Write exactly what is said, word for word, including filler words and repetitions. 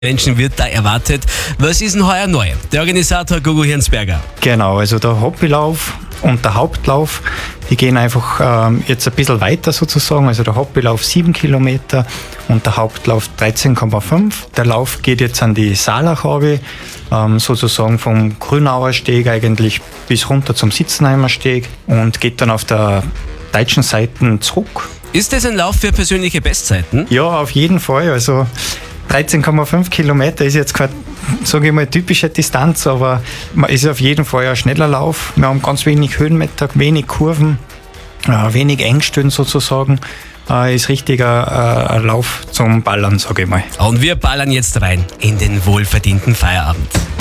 Menschen wird da erwartet. Was ist denn heuer neu? Der Organisator Gugu Hirnsberger. Genau, also der Hobbylauf und der Hauptlauf, die gehen einfach ähm, jetzt ein bisschen weiter sozusagen. Also der Hobbylauf sieben Kilometer und der Hauptlauf dreizehn Komma fünf. Der Lauf geht jetzt an die Saalachhabe, ähm, sozusagen vom Grünauer Steg eigentlich bis runter zum Sitzenheimer Steg und geht dann auf der deutschen Seite zurück. Ist das ein Lauf für persönliche Bestzeiten? Ja, auf jeden Fall. Also dreizehn Komma fünf Kilometer ist jetzt keine, sage ich mal, typische Distanz, aber man ist auf jeden Fall ein schneller Lauf. Wir haben ganz wenig Höhenmeter, wenig Kurven, äh, wenig Engstellen sozusagen. Äh, ist richtig ein, ein Lauf zum Ballern, sage ich mal. Und wir ballern jetzt rein in den wohlverdienten Feierabend.